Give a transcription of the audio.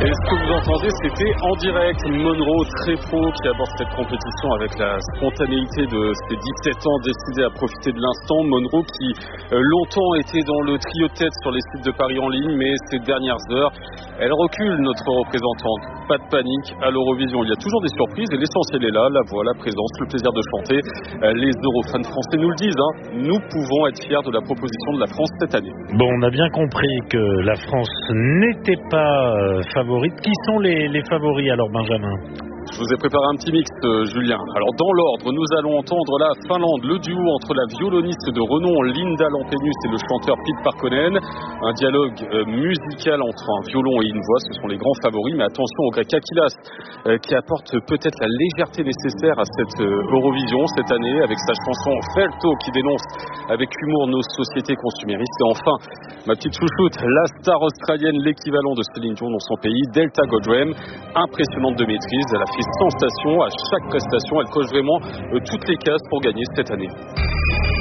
Et ce que vous entendez, c'était en direct Monroe Tréfaux qui aborde cette compétition avec la spontanéité de ses 17 ans, décidé à profiter de l'instant. Monroe qui longtemps était dans le trio de tête sur les sites de Paris en ligne, mais ces dernières heures, elle recule, notre représentante. Pas de panique à l'Eurovision, il y a toujours des surprises et l'essentiel est là, la voix, la présence, le plaisir de chanter. Les Eurofans français nous le disent, nous pouvons être fiers de la proposition de la France cette année. Bon, on a bien compris que la France n'était pas favorite. Qui sont les favoris alors, Benjamin ? Je vous ai préparé un petit mix, Julien. Alors, dans l'ordre, nous allons entendre la Finlande, le duo entre la violoniste de renom Linda Lampenius et le chanteur Pete Parkkonen. Un dialogue musical entre un violon et une voix, ce sont les grands favoris. Mais attention au grec Akilas, qui apporte peut-être la légèreté nécessaire à cette Eurovision cette année, avec sa chanson Felto qui dénonce avec humour nos sociétés consuméristes. Et enfin, ma petite chouchoute, la star australienne, l'équivalent de Céline Dion dans son pays, Delta Goddard, impressionnante de maîtrise. Elle a fait sensation à chaque prestation, elle coche vraiment toutes les cases pour gagner cette année.